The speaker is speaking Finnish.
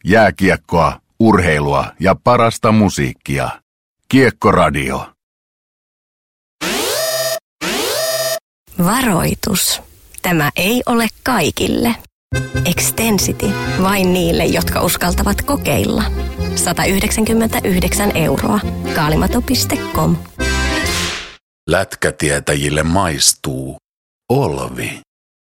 jääkiekkoa, urheilua ja parasta musiikkia. Kiekkoradio. Varoitus. Tämä ei ole kaikille. Extensity vain niille, jotka uskaltavat kokeilla. 199 €. Kaalimato.com. Lätkätietäjille maistuu Olvi.